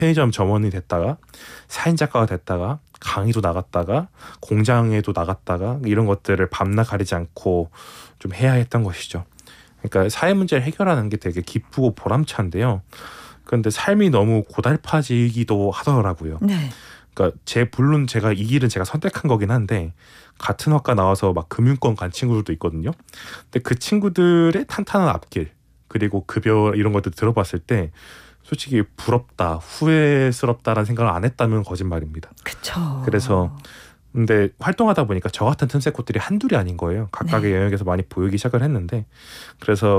편의점 점원이 됐다가 사인 작가가 됐다가 강의도 나갔다가 공장에도 나갔다가 이런 것들을 밤낮 가리지 않고 좀 해야 했던 것이죠. 그러니까 사회 문제를 해결하는 게 되게 기쁘고 보람찬데요. 그런데 삶이 너무 고달파지기도 하더라고요. 네. 그러니까 물론 제가 이 길은 제가 선택한 거긴 한데 같은 학과 나와서 막 금융권 간 친구들도 있거든요. 근데 그 친구들의 탄탄한 앞길 그리고 급여 이런 것들 들어봤을 때 솔직히 부럽다, 후회스럽다라는 생각을 안 했다면 거짓말입니다. 그쵸. 그래서 근데 활동하다 보니까 저 같은 틈새꽃들이 한둘이 아닌 거예요. 각각의 네. 영역에서 많이 보이기 시작을 했는데 그래서